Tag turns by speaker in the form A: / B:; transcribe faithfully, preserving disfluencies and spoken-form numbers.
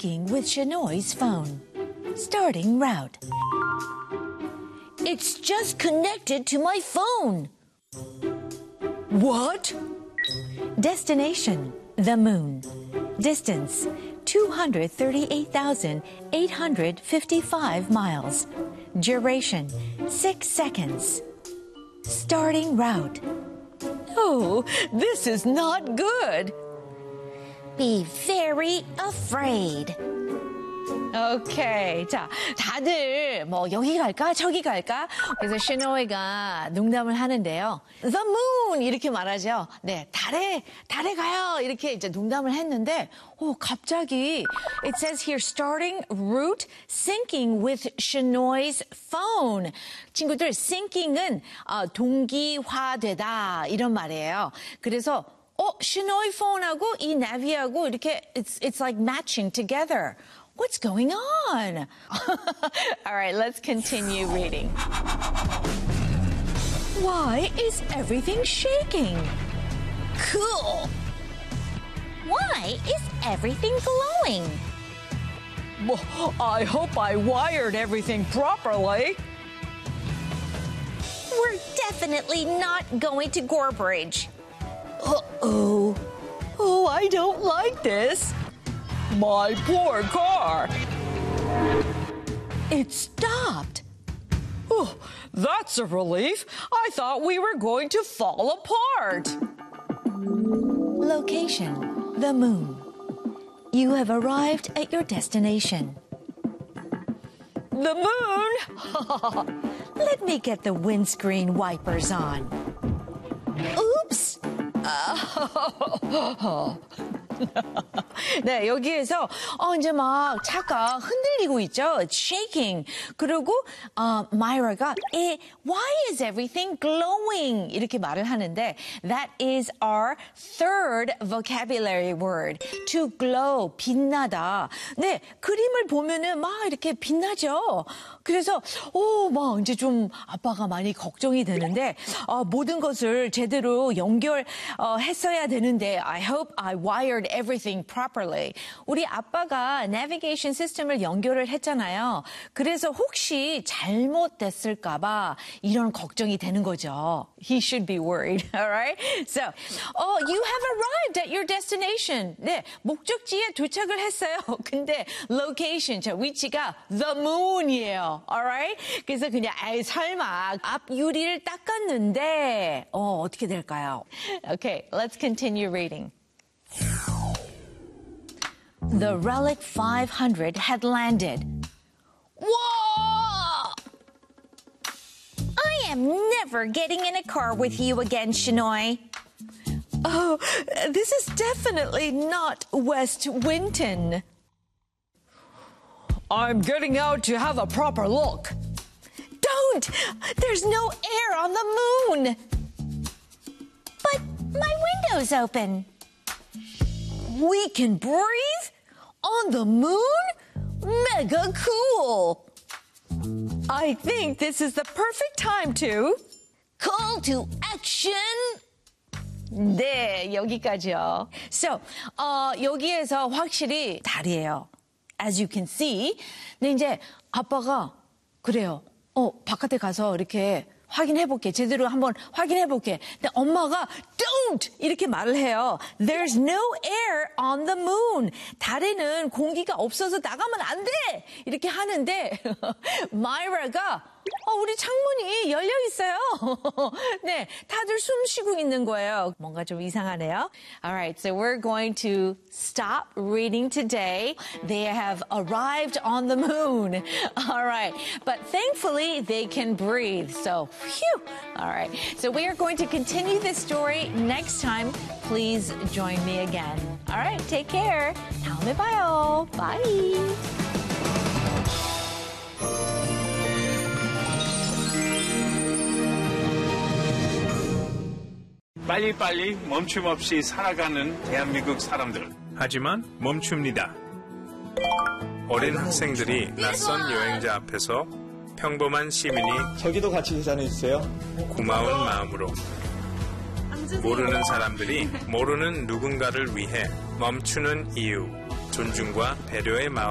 A: syncing with Shenoy's phone. Starting route. It's just connected to my phone. What? Destination, the moon. Distance, two hundred thirty-eight thousand eight hundred fifty-five miles. Duration, six seconds. Starting route. Oh, this is not good. Be very afraid. 오케이. 자, 다들 뭐 여기 갈까 저기 갈까? 그래서 쉐노이가 농담을 하는데요. The moon 이렇게 말하죠. 네, 달에 달에 가요. 이렇게 이제 농담을 했는데, 오 갑자기 it says here starting route syncing with Shenoy's phone. 친구들 syncing은 어, 동기화되다 이런 말이에요. 그래서 어 Shenoy phone하고 이 나비하고 이렇게 it's it's like matching together. What's going on? All right, let's continue reading. Why is everything shaking? Cool. Why is everything glowing? Well, I hope I wired everything properly. We're definitely not going to Gorebridge. Uh-oh. Oh, I don't like this. My poor car. It stopped. Oh, that's a relief. I thought we were going to fall apart. Location, the moon. You have arrived at your destination. The moon? Let me get the windscreen wipers on. Oops. Uh, 네, 여기에서 어 이제 막 차가 흔들리고 있죠. It's shaking. 그리고 어, 마이라가 eh, Why is everything glowing? 이렇게 말을 하는데 that is our third vocabulary word. To glow, 빛나다. 네, 그림을 보면은 막 이렇게 빛나죠. 그래서 오, 막 이제 좀 아빠가 많이 걱정이 되는데 어, 모든 것을 제대로 연결했어야 되는데 I hope I wired everything properly. 우리 아빠가 내비게이션 시스템을 연결을 했잖아요. 그래서 혹시 잘못됐을까 봐 이런 걱정이 되는 거죠. He should be worried, all right? So, oh, you have arrived at your destination. 네, 목적지에 도착을 했어요. 근데 location, 저 위치가 the moon이에요. All right? 그래서 그냥 에이 설마 앞 유리를 닦았는데 어, 어떻게 될까요? Okay, let's continue reading. The Relic five hundred had landed. Whoa! I am never getting in a car with you again, Shenoy. Oh, this is definitely not West Winton. I'm getting out to have a proper look. Don't! There's no air on the moon. But my window's open. We can breathe? On the moon? Mega cool! I think this is the perfect time to... Call to action! 네, 여기까지요. So, 어, 여기에서 확실히 달이에요. As you can see. 근데 이제 아빠가 그래요. 어, 바깥에 가서 이렇게 확인해볼게. 제대로 한번 확인해볼게. 근데 엄마가 don't! 이렇게 말을 해요. There's no air on the moon. 달에는 공기가 없어서 나가면 안 돼! 이렇게 하는데 마이라가 어, 우리 창문이 열려 있어요. 네, 다들 숨 쉬고 있는 거예요. 뭔가 좀 이상하네요. All right, so we're going to stop reading today. They have arrived on the moon. All right, but thankfully they can breathe. So, phew. All right, so we are going to continue this story next time. Please join me again. All right, take care. 다음에 봐요. Bye.
B: 빨리빨리 멈춤 없이 살아가는 대한민국 사람들.
C: 하지만 멈춥니다. 어린 학생들이 낯선 여행자 앞에서 평범한 시민이
D: 저기도 같이 계산해주세요.
C: 고마운 마음으로 모르는 사람들이 모르는 누군가를 위해 멈추는 이유. 존중과 배려의 마음